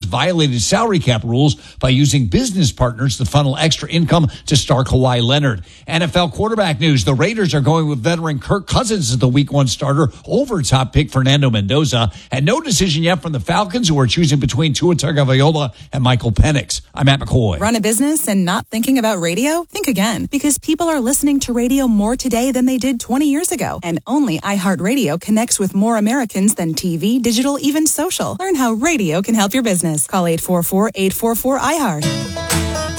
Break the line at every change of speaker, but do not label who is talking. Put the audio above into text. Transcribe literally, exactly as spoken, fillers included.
violated salary cap rules by using business partners to funnel extra income to star Kawhi Leonard. N F L quarterback news. The Raiders are going with veteran Kirk Cousins as the week one starter over top pick Fernando Mendoza. And no decision yet from the Falcons, who are choosing between Tua Tagovailoa and Michael Penix. I'm Matt McCoy.
Run a business and not thinking about radio? Think again, because people are listening to radio more today than they did twenty years ago. And only iHeartRadio connects with more Americans than T V, digital, even social. Learn how radio can help your business. Call eight four four, eight four four, I Heart.